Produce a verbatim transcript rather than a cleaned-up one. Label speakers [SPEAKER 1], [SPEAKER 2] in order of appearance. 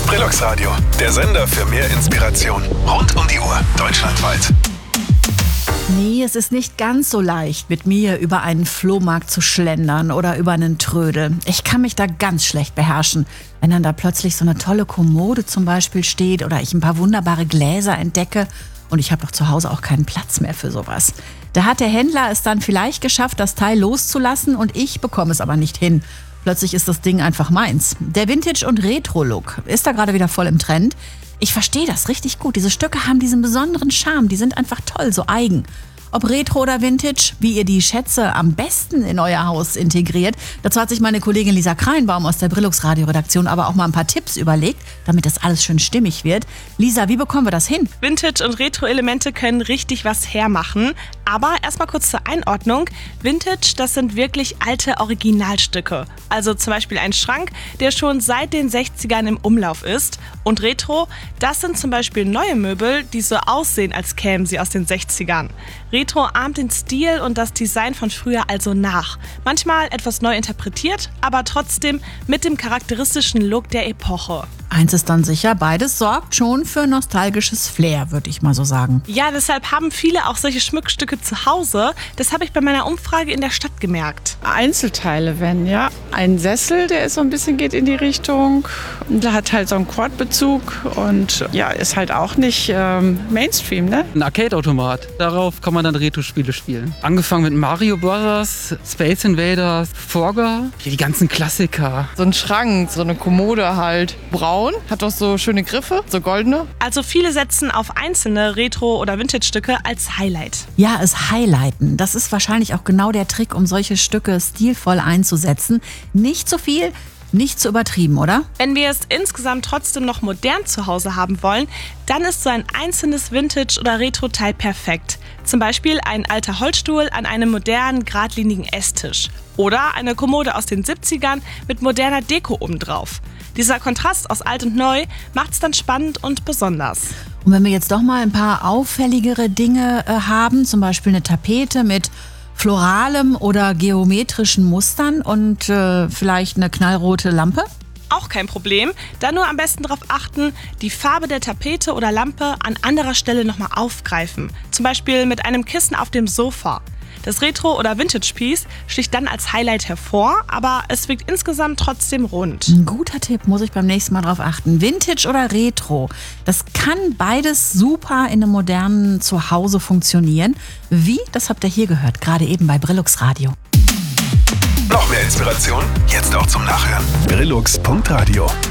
[SPEAKER 1] Brillux Radio, der Sender für mehr Inspiration. Rund um die Uhr, deutschlandweit.
[SPEAKER 2] Nee, es ist nicht ganz so leicht, mit mir über einen Flohmarkt zu schlendern oder über einen Trödel. Ich kann mich da ganz schlecht beherrschen, wenn dann da plötzlich so eine tolle Kommode zum Beispiel steht oder ich ein paar wunderbare Gläser entdecke und ich habe doch zu Hause auch keinen Platz mehr für sowas. Da hat der Händler es dann vielleicht geschafft, das Teil loszulassen und ich bekomme es aber nicht hin. Plötzlich ist das Ding einfach meins. Der Vintage- und Retro-Look ist da gerade wieder voll im Trend. Ich verstehe das richtig gut. Diese Stücke haben diesen besonderen Charme. Die sind einfach toll, so eigen. Ob Retro oder Vintage, wie ihr die Schätze am besten in euer Haus integriert, dazu hat sich meine Kollegin Lisa Kreinbaum aus der Brillux Radio-Redaktion aber auch mal ein paar Tipps überlegt, damit das alles schön stimmig wird. Lisa, wie bekommen wir das hin?
[SPEAKER 3] Vintage- und Retro-Elemente können richtig was hermachen. Aber erstmal kurz zur Einordnung. Vintage, das sind wirklich alte Originalstücke. Also zum Beispiel ein Schrank, der schon seit den sechzigern im Umlauf ist. Und Retro, das sind zum Beispiel neue Möbel, die so aussehen, als kämen sie aus den sechzigern. Retro ahmt den Stil und das Design von früher also nach. Manchmal etwas neu interpretiert, aber trotzdem mit dem charakteristischen Look der Epoche.
[SPEAKER 2] Eins ist dann sicher, beides sorgt schon für nostalgisches Flair, würde ich mal so sagen.
[SPEAKER 3] Ja, deshalb haben viele auch solche Schmuckstücke zu Hause. Das habe ich bei meiner Umfrage in der Stadt gemerkt.
[SPEAKER 4] Einzelteile, wenn, ja. Ein Sessel, der ist so ein bisschen geht in die Richtung. Der hat halt so einen Quad-Bezug und ja, ist halt auch nicht ähm, Mainstream, ne?
[SPEAKER 5] Ein Arcade-Automat. Darauf kann man dann Retro-Spiele spielen. Angefangen mit Mario Bros., Space Invaders, Forga, die ganzen Klassiker.
[SPEAKER 6] So ein Schrank, so eine Kommode halt. Braun, hat doch so schöne Griffe, so goldene.
[SPEAKER 3] Also viele setzen auf einzelne Retro- oder Vintage-Stücke als Highlight.
[SPEAKER 2] Ja, es highlighten. Das ist wahrscheinlich auch genau der Trick, um solche Stücke stilvoll einzusetzen. Nicht zu viel, nicht zu übertrieben, oder?
[SPEAKER 3] Wenn wir es insgesamt trotzdem noch modern zu Hause haben wollen, dann ist so ein einzelnes Vintage- oder Retro-Teil perfekt. Zum Beispiel ein alter Holzstuhl an einem modernen, geradlinigen Esstisch. Oder eine Kommode aus den siebzigern mit moderner Deko obendrauf. Dieser Kontrast aus alt und neu macht es dann spannend und besonders.
[SPEAKER 2] Und wenn wir jetzt doch mal ein paar auffälligere Dinge äh, haben, zum Beispiel eine Tapete mit floralem oder geometrischen Mustern und äh, vielleicht eine knallrote Lampe?
[SPEAKER 3] Auch kein Problem, dann nur am besten darauf achten, die Farbe der Tapete oder Lampe an anderer Stelle nochmal aufgreifen. Zum Beispiel mit einem Kissen auf dem Sofa. Das Retro- oder Vintage-Piece sticht dann als Highlight hervor, aber es wirkt insgesamt trotzdem rund.
[SPEAKER 2] Ein guter Tipp, muss ich beim nächsten Mal drauf achten. Vintage oder Retro, das kann beides super in einem modernen Zuhause funktionieren. Wie? Das habt ihr hier gehört, gerade eben bei Brillux Radio.
[SPEAKER 1] Noch mehr Inspiration? Jetzt auch zum Nachhören. Brillux Punkt Radio